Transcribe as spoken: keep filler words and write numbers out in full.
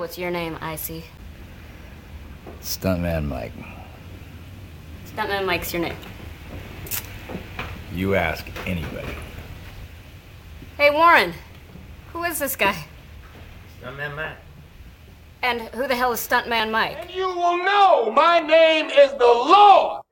what's your name, Icy? Stuntman Mike. Stuntman Mike's your name. You ask anybody. Hey, Warren. Who is this guy? Stuntman Mike. And who the hell is Stuntman Mike? And you will know my name is the Lord.